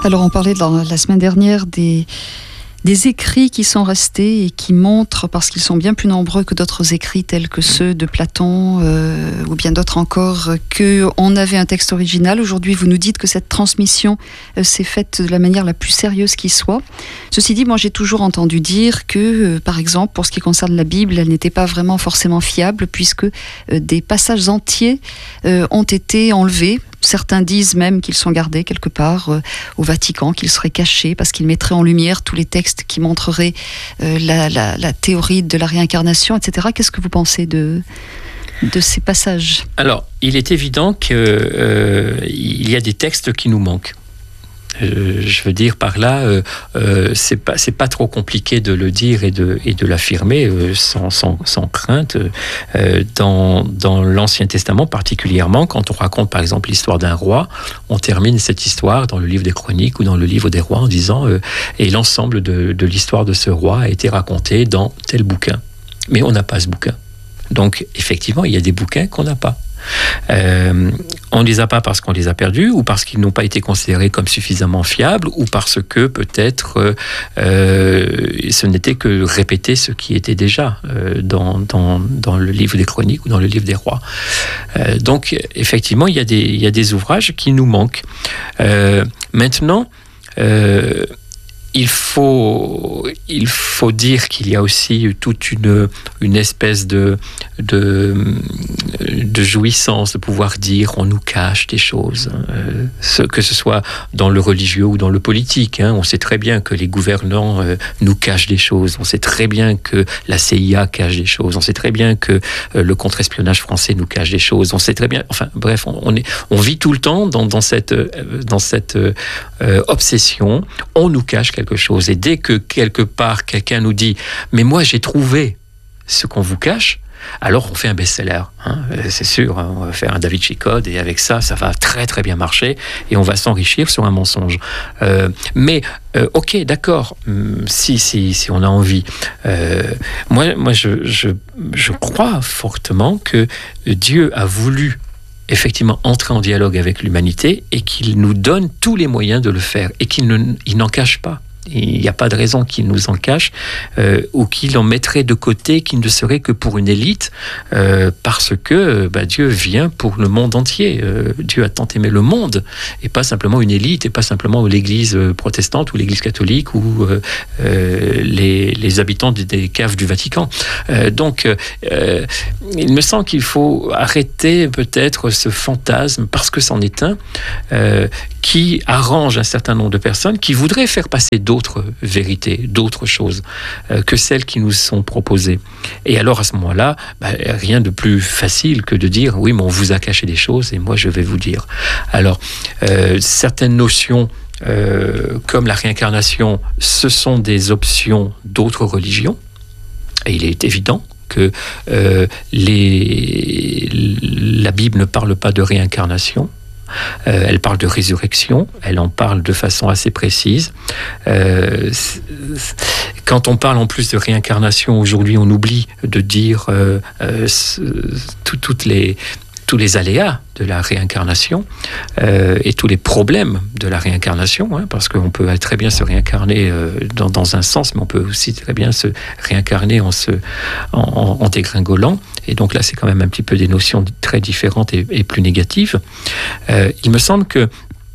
Alors on parlait la semaine dernière des écrits qui sont restés et qui montrent, parce qu'ils sont bien plus nombreux que d'autres écrits tels que ceux de Platon ou bien d'autres encore, qu'on avait un texte original. Aujourd'hui, vous nous dites que cette transmission s'est faite de la manière la plus sérieuse qui soit. Ceci dit, moi j'ai toujours entendu dire que, par exemple, pour ce qui concerne la Bible, elle n'était pas vraiment forcément fiable puisque des passages entiers ont été enlevés. Certains disent même qu'ils sont gardés quelque part au Vatican, qu'ils seraient cachés parce qu'ils mettraient en lumière tous les textes qui montreraient la théorie de la réincarnation, etc. Qu'est-ce que vous pensez de ces passages ? Alors, il est évident qu'il y a des textes qui nous manquent. Je veux dire par là, c'est pas trop compliqué de le dire et de l'affirmer sans crainte. Dans l'Ancien Testament particulièrement, quand on raconte par exemple l'histoire d'un roi, on termine cette histoire dans le livre des Chroniques ou dans le livre des Rois en disant et l'ensemble de l'histoire de ce roi a été raconté dans tel bouquin. Mais on n'a pas ce bouquin. Donc effectivement, il y a des bouquins qu'on n'a pas. On ne les a pas parce qu'on les a perdus ou parce qu'ils n'ont pas été considérés comme suffisamment fiables ou parce que peut-être ce n'était que répéter ce qui était déjà dans le livre des Chroniques ou dans le livre des Rois. Donc effectivement, il y a des ouvrages qui nous manquent. Maintenant, il faut dire qu'il y a aussi toute une espèce de jouissance de pouvoir dire on nous cache des choses, que ce soit dans le religieux ou dans le politique. On sait très bien que les gouvernants nous cachent des choses. On sait très bien que la CIA cache des choses. On sait très bien que le contre-espionnage français nous cache des choses. On sait très bien. Enfin bref, on vit tout le temps dans cette obsession. On nous cache quelque chose. Et dès que quelque part quelqu'un nous dit « mais moi j'ai trouvé ce qu'on vous cache », alors on fait un best-seller. C'est sûr, on va faire un Da Vinci Code et avec ça va très très bien marcher et on va s'enrichir sur un mensonge. Mais ok, d'accord, si on a envie. Moi je crois fortement que Dieu a voulu effectivement entrer en dialogue avec l'humanité et qu'il nous donne tous les moyens de le faire et qu'il n'en cache pas. Il n'y a pas de raison qu'il nous en cache ou qu'il en mettrait de côté, qu'il ne serait que pour une élite parce que Dieu vient pour le monde entier. Dieu a tant aimé le monde et pas simplement une élite et pas simplement l'église protestante ou l'église catholique ou les habitants des caves du Vatican. Donc il me semble qu'il faut arrêter peut-être ce fantasme parce que c'en est un qui arrange un certain nombre de personnes qui voudraient faire passer d'autres vérités, d'autres choses que celles qui nous sont proposées. Et alors à ce moment-là, rien de plus facile que de dire oui, mais on vous a caché des choses et moi je vais vous dire. Alors certaines notions comme la réincarnation, ce sont des options d'autres religions et il est évident que la Bible ne parle pas de réincarnation. Elle parle de résurrection, elle en parle de façon assez précise. Quand on parle en plus de réincarnation, aujourd'hui on oublie de dire tous les aléas de la réincarnation et tous les problèmes de la réincarnation, parce qu'on peut très bien se réincarner dans un sens, mais on peut aussi très bien se réincarner en dégringolant. Et donc là, c'est quand même un petit peu des notions très différentes et plus négatives. Il me semble que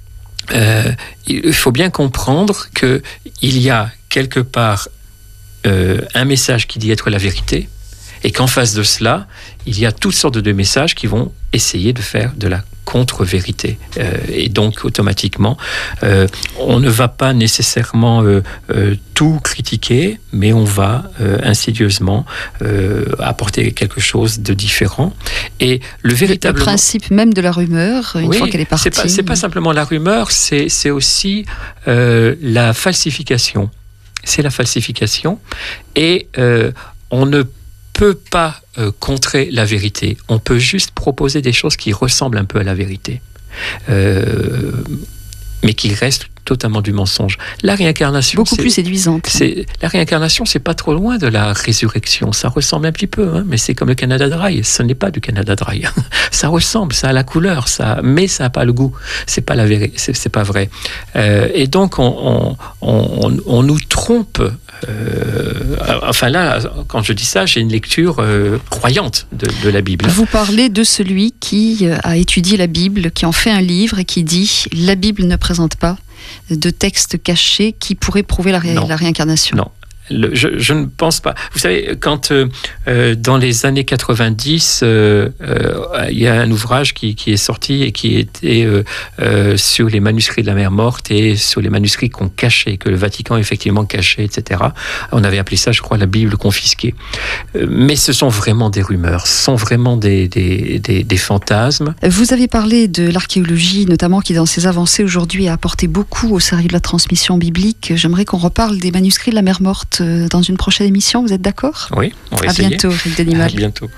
il faut bien comprendre qu'il y a quelque part un message qui dit être la vérité, et qu'en face de cela, il y a toutes sortes de messages qui vont essayer de faire de la contre-vérité. Et donc, automatiquement, on ne va pas nécessairement tout critiquer, mais on va insidieusement apporter quelque chose de différent. Et le principe même de la rumeur, une fois qu'elle est partie. C'est pas simplement la rumeur, c'est aussi la falsification. C'est la falsification. Et on ne peut pas contrer la vérité. On peut juste proposer des choses qui ressemblent un peu à la vérité, mais qui restent totalement du mensonge. La réincarnation, beaucoup plus séduisante. La réincarnation, c'est pas trop loin de la résurrection. Ça ressemble un petit peu, hein, mais c'est comme le Canada Dry. Ce n'est pas du Canada Dry. Ça ressemble, ça a la couleur, mais ça n'a pas le goût. C'est pas la vérité, c'est pas vrai. Et donc on nous trompe. Enfin là, quand je dis ça, j'ai une lecture croyante de la Bible. Vous parlez de celui qui a étudié la Bible, qui en fait un livre et qui dit « La Bible ne présente pas de texte caché qui pourrait prouver la réincarnation ». Non. Je ne pense pas. Vous savez, quand dans les années 90, il y a un ouvrage qui est sorti et qui était sur les manuscrits de la mer morte et sur les manuscrits qu'on cachait, que le Vatican effectivement cachait, etc. On avait appelé ça, je crois, la Bible confisquée. Mais ce sont vraiment des rumeurs, ce sont vraiment des fantasmes. Vous avez parlé de l'archéologie, notamment qui, dans ses avancées aujourd'hui, a apporté beaucoup au sérieux de la transmission biblique. J'aimerais qu'on reparle des manuscrits de la mer morte dans une prochaine émission, vous êtes d'accord ? Oui, on va essayer. À bientôt, Éric Denimal. À bientôt.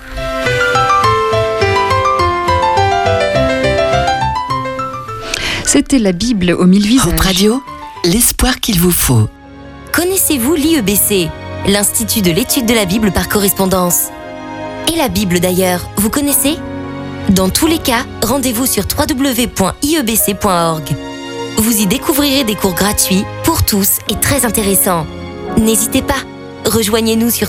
C'était la Bible aux 1000 visages. Hope Radio, l'espoir qu'il vous faut. Connaissez-vous l'IEBC, l'Institut de l'étude de la Bible par correspondance ? Et la Bible d'ailleurs, vous connaissez ? Dans tous les cas, rendez-vous sur www.iebc.org. Vous y découvrirez des cours gratuits pour tous et très intéressants. N'hésitez pas, rejoignez-nous sur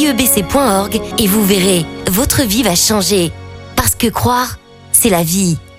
www.iebc.org et vous verrez, votre vie va changer. Parce que croire, c'est la vie.